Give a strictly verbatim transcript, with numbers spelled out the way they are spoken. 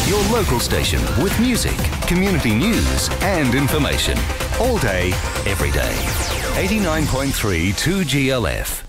Your local station with music, community news and information. All day, every day. eighty-nine point three two G L F.